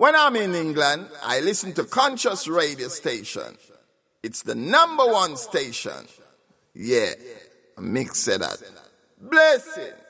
When I'm in England, I listen to Conscious Radio Station. It's the #1 station. Yeah, Mick said that. Blessing.